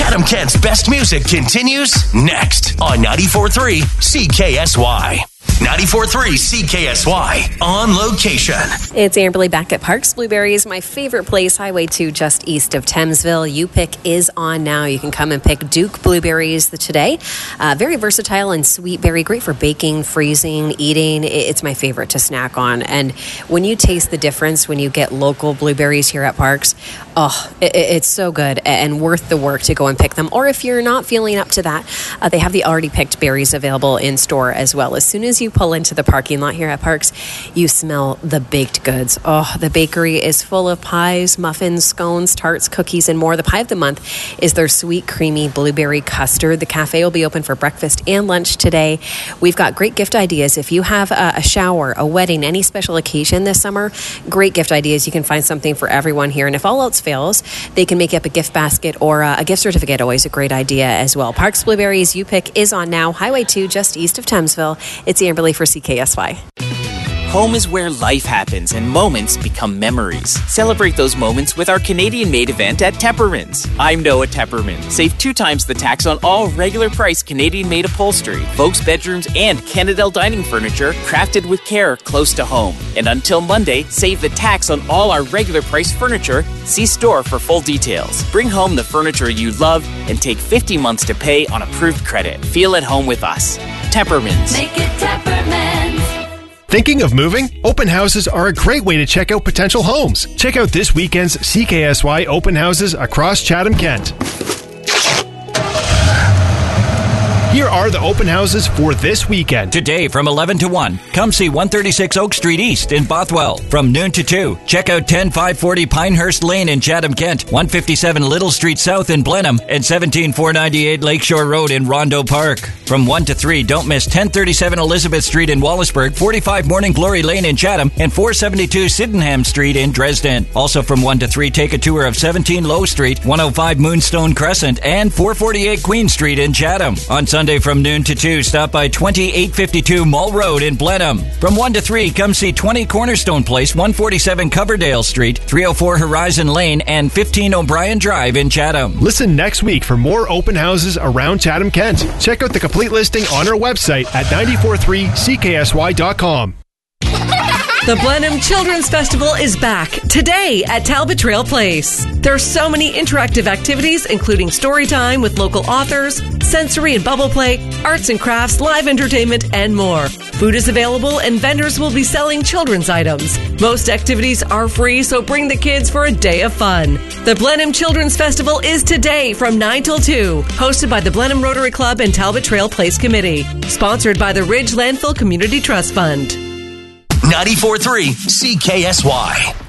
Chatham-Kent's best music continues next on 94.3 CKSY. 94.3 CKSY on location. It's Amberly back at Parks Blueberries, my favorite place, Highway 2, just east of Thamesville. U-Pick is on now. You can come and pick Duke blueberries today. Very versatile and sweet berry, great for baking, freezing, eating. It's my favorite to snack on. And when you taste the difference when you get local blueberries here at Parks, it's so good and worth the work to go and pick them. Or if you're not feeling up to that, they have the already picked berries available in store as well. As soon as you pull into the parking lot here at Parks, you smell the baked goods. The bakery is full of pies, muffins, scones, tarts, cookies, and more. The pie of the month is their sweet, creamy blueberry custard. The cafe will be open for breakfast and lunch today. We've got great gift ideas. If you have a shower, a wedding, any special occasion this summer, great gift ideas. You can find something for everyone here. And if all else fails, they can make up a gift basket or a gift certificate. Always a great idea as well. Parks Blueberries U-Pick is on now. Highway 2, just east of Thamesville. It's Amberly for CKSY. Home is where life happens and moments become memories. Celebrate those moments with our Canadian-made event at Tepperman's. I'm Noah Tepperman. Save 2 times the tax on all regular price Canadian-made upholstery, folks' bedrooms, and Canadel dining furniture crafted with care close to home. And until Monday, save the tax on all our regular price furniture. See store for full details. Bring home the furniture you love and take 50 months to pay on approved credit. Feel at home with us. Tepperman's. Make it Tepperman's. Thinking of moving? Open houses are a great way to check out potential homes. Check out this weekend's CKSY open houses across Chatham-Kent. Here are the open houses for this weekend. Today from 11 to 1, come see 136 Oak Street East in Bothwell. From noon to 2, check out 10540 Pinehurst Lane in Chatham-Kent, 157 Little Street South in Blenheim, and 17498 Lakeshore Road in Rondo Park. From 1 to 3, don't miss 1037 Elizabeth Street in Wallaceburg, 45 Morning Glory Lane in Chatham, and 472 Sydenham Street in Dresden. Also from 1 to 3, take a tour of 17 Low Street, 105 Moonstone Crescent, and 448 Queen Street in Chatham. On Sunday from noon to 2, stop by 2852 Mull Road in Blenheim. From 1 to 3, come see 20 Cornerstone Place, 147 Coverdale Street, 304 Horizon Lane, and 15 O'Brien Drive in Chatham. Listen next week for more open houses around Chatham-Kent. Check out the complete listing on our website at 943CKSY.com. The Blenheim Children's Festival is back today at Talbot Trail Place. There are so many interactive activities, including story time with local authors, sensory and bubble play, arts and crafts, live entertainment, and more. Food is available and vendors will be selling children's items. Most activities are free, so bring the kids for a day of fun. The Blenheim Children's Festival is today from 9 till 2, hosted by the Blenheim Rotary Club and Talbot Trail Place Committee, sponsored by the Ridge Landfill Community Trust Fund. 94.3 CKSY.